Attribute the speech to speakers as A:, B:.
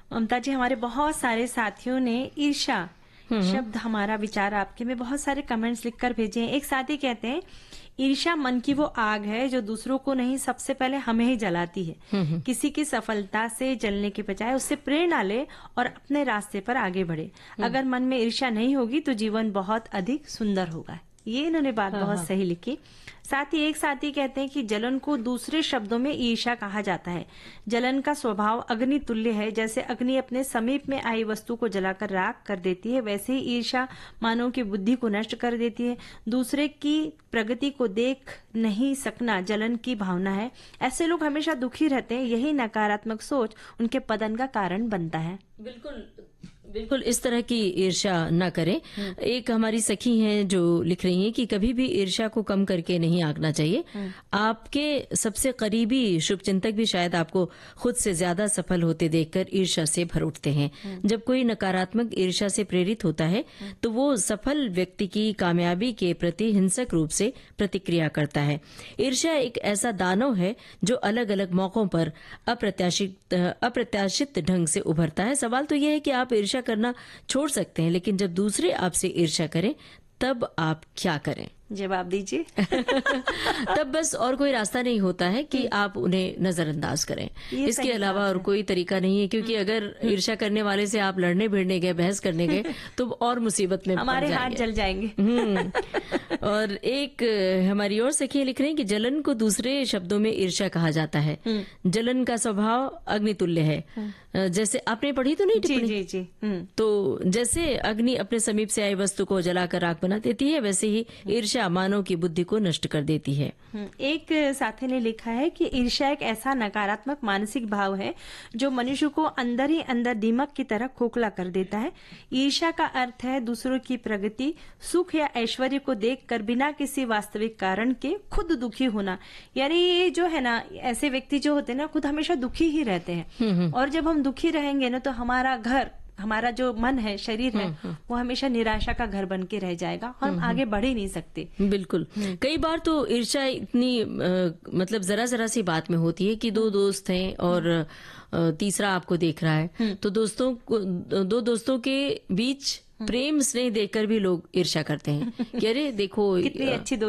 A: ममता जी, हमारे बहुत सारे साथियों ने ईर्ष्या शब्द, हमारा विचार आपके में बहुत सारे कमेंट्स लिखकर भेजे हैं। एक साथी कहते हैं, ईर्ष्या मन की वो आग है जो दूसरों को नहीं, सबसे पहले हमें ही जलाती है। किसी की सफलता से जलने के बजाय उससे प्रेरणा ले और अपने रास्ते पर आगे बढ़े। अगर मन में ईर्ष्या नहीं होगी तो जीवन बहुत अधिक सुंदर होगा। ये इन्होंने बात बहुत सही लिखी। साथ ही एक साथी कहते हैं कि जलन को दूसरे शब्दों में ईर्ष्या कहा जाता है। जलन का स्वभाव अग्नि तुल्य है। जैसे अग्नि अपने समीप में आई वस्तु को जलाकर राख कर देती है, वैसे ही ईर्ष्या मानव की बुद्धि को नष्ट कर देती है। दूसरे की प्रगति को देख नहीं सकना जलन की भावना है। ऐसे लोग हमेशा दुखी रहते हैं। यही नकारात्मक सोच उनके पतन का कारण बनता है।
B: बिल्कुल बिल्कुल, इस तरह की ईर्ष्या न करें। एक हमारी सखी हैं जो लिख रही हैं कि कभी भी ईर्ष्या को कम करके नहीं आंकना चाहिए। आपके सबसे करीबी शुभचिंतक भी शायद आपको खुद से ज्यादा सफल होते देखकर ईर्ष्या से भर उठते हैं। जब कोई नकारात्मक ईर्ष्या से प्रेरित होता है तो वो सफल व्यक्ति की कामयाबी के प्रति हिंसक रूप से प्रतिक्रिया करता है। ईर्ष्या एक ऐसा दानव है जो अलग अलग मौकों पर अप्रत्याशित ढंग से उभरता है। सवाल तो यह है कि आप ईर्ष्या करना छोड़ सकते हैं, लेकिन जब दूसरे आपसे ईर्ष्या करें तब आप क्या करें?
A: जवाब दीजिए।
B: तब बस और कोई रास्ता नहीं होता है कि आप उन्हें नजरअंदाज करें। इसके अलावा और कोई तरीका नहीं है, क्योंकि अगर ईर्ष्या करने वाले से आप लड़ने भिड़ने गए, बहस करने गए, तो और मुसीबत में
A: हमारे हाथ जल जाएंगे।
B: और एक हमारी और सखी लिख रही हैं कि जलन को दूसरे शब्दों में ईर्ष्या कहा जाता है। जलन का स्वभाव अग्नितुल्य है। जैसे आपने पढ़ी तो नहीं टिप्पणी?
A: जी जी जी।
B: तो जैसे अग्नि अपने समीप से आई वस्तु को जलाकर राख बना देती है, वैसे ही ईर्ष्या मानव की बुद्धि को नष्ट कर देती है।
A: एक साथी ने लिखा है कि ईर्ष्या एक ऐसा नकारात्मक मानसिक भाव है जो मनुष्य को अंदर ही अंदर दीमक की तरह खोखला कर देता है। ईर्ष्या का अर्थ है दूसरों की प्रगति, सुख या ऐश्वर्य को देखकर बिना किसी वास्तविक कारण के खुद दुखी होना। यानी ये जो है ना, ऐसे व्यक्ति जो होते हैं ना, खुद हमेशा दुखी ही रहते हैं। और जब हम दुखी रहेंगे ना, तो हमारा घर, हमारा जो मन है, शरीर है, वो हमेशा निराशा का घर बन के रह जाएगा और हम आगे बढ़ ही नहीं सकते।
B: बिल्कुल। कई बार तो ईर्ष्या इतनी मतलब जरा जरा सी बात में होती है कि दो दोस्त हैं और तीसरा आपको देख रहा है, तो दो दोस्तों के बीच प्रेम स्नेह देखकर भी लोग ईर्ष्या करते हैं कि अरे देखो
A: कितनी अच्छी